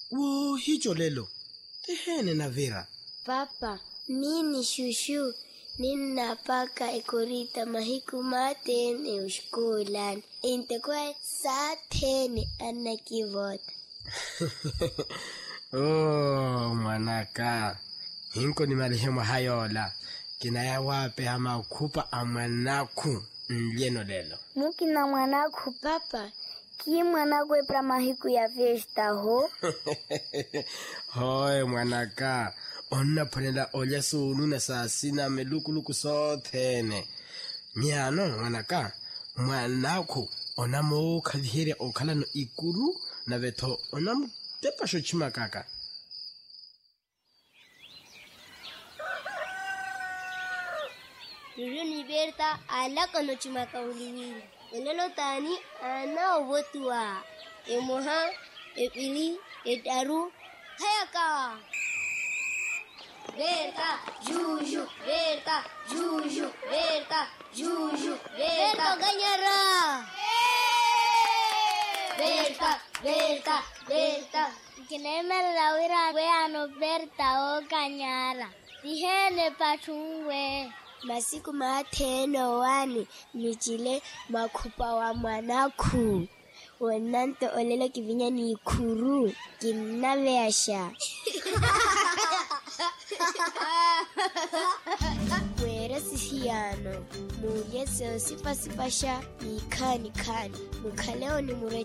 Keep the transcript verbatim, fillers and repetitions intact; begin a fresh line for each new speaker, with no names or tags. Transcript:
Wo hicho lelo. Tehene na Vera.
Papa, mini shushu. Nina paka ekorita mahiku matene ushkulan. Inte kwa satene anakivota.
Oh, manaka. Hinko ni marehemu hayola. Kinaya wape hama ukupa amanaku mlieno lelo.
Mukina mwanaku papa. Ki mwanaku epra mahiku ya festa ho?
Hoi mwanaka. Onna panela oja sunu na sasina melukuluku sotene. Miano mwanaka. Mwanaku onamo kadhihere okala no ikuru na veto onamu tepa shochima kaka.
Lulu ni Berta ala kano chimaka uliwili. Elelo tani ana obotua. Emoha, epili, etaru, hayaka. Berta, juju, Berta, juju, Berta, juju, Berta ganyara. Berta, Berta, Berta. Kineme lawira we ano Berta o ganyara. Dihene pachungwe. Masiku mateno wani michile makupa wa mwanaku. Wananto olelo kivinya ni ikuru. Kinaveasha. Wera sisiano. Muje seo sipa sipasha. Ikani kani. Mukaleo ni mure